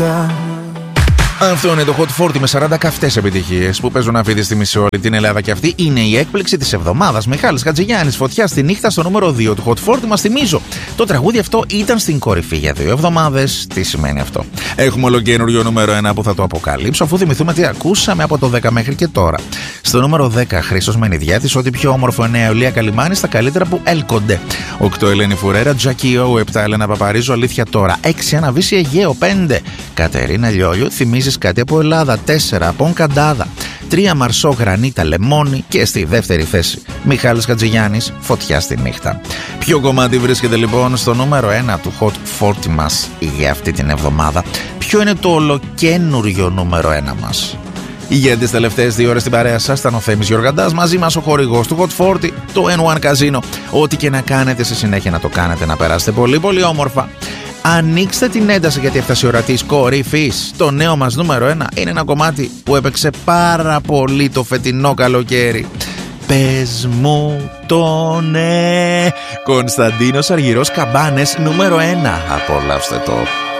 νύχτα. Αυτό είναι το Hot 40 με 40 καυτές επιτυχίες που παίζουν αυτή τη στιγμή σε όλη την Ελλάδα και αυτή είναι η έκπληξη της εβδομάδας. Μιχάλης Χατζηγιάννης, Φωτιά στη νύχτα στο νούμερο 2 του Hot 40. Μας θυμίζω, το τραγούδι αυτό ήταν στην κορυφή για 2 εβδομάδες. Τι σημαίνει αυτό? Έχουμε ολοκένουργιο νούμερο 1 που θα το αποκαλύψω αφού θυμηθούμε τι ακούσαμε από το 10 μέχρι και τώρα. Στο νούμερο 10, Χρήστος Μενιδιάτης, ό,τι πιο όμορφο 9, Ολία Καλιμάνη, στα καλύτερα που έλκονται. 8, Ελένη Φουρέρα, Τζάκι Ο, 7, Ελένα Παπαρίζου, Αλήθεια Τώρα. 6, Αναβίση Αιγαίο, 5, Κατερίνα Λιόλιου, Θυμίζεις κάτι από Ελλάδα, 4, Απόν Καντάδα, 3, Μαρσό Γρανίτα Λεμόνι και στη δεύτερη θέση Μιχάλης Χατζηγιάννης, Φωτιά στη νύχτα. Ποιο κομμάτι βρίσκεται λοιπόν στο νούμερο 1 του Hot 40 μας για αυτή την εβδομάδα? Ποιο είναι το ολοκένουργιο νούμερο 1 μας? Για τις τελευταίες 2 ώρες στην παρέα σας ήταν ο Θέμης Γιοργαντάς, μαζί μας ο χορηγός του Hot 40, το N1 Casino. Ό,τι και να κάνετε σε συνέχεια να το κάνετε, να περάσετε πολύ πολύ όμορφα. Ανοίξτε την ένταση γιατί έφτασε η ώρα της κορυφής. Το νέο μας νούμερο 1 είναι ένα κομμάτι που έπαιξε πάρα πολύ το φετινό καλοκαίρι. Πες μου το ναι. Κωνσταντίνος Αργυρός Καμπάνες, νούμερο 1. Απολαύστε το.